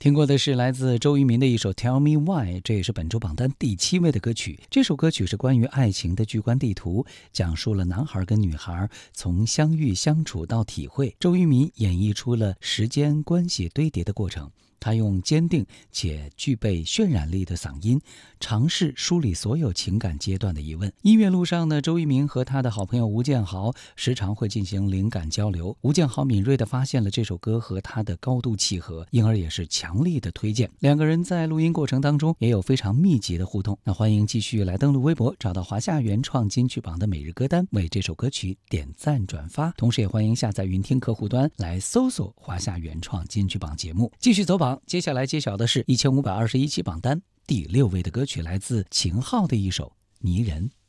听过的是来自周渝民的一首 Tell Me Why， 这也是本周榜单第7位的歌曲。这首歌曲是关于爱情的巨观地图，讲述了男孩跟女孩从相遇相处到体会。周渝民演绎出了时间关系堆叠的过程，他用坚定且具备渲染力的嗓音，尝试梳理所有情感阶段的疑问。音乐路上呢，周渝民和他的好朋友吴建豪时常会进行灵感交流。吴建豪敏锐地发现了这首歌和他的高度契合，因而也是强力的推荐。两个人在录音过程当中也有非常密集的互动。那欢迎继续来登录微博，找到华夏原创金曲榜的每日歌单，为这首歌曲点赞转发。同时也欢迎下载云听客户端来搜索华夏原创金曲榜节目。继续走榜，接下来揭晓的是1521期榜单第6位的歌曲，来自秦昊的一首《泥人》。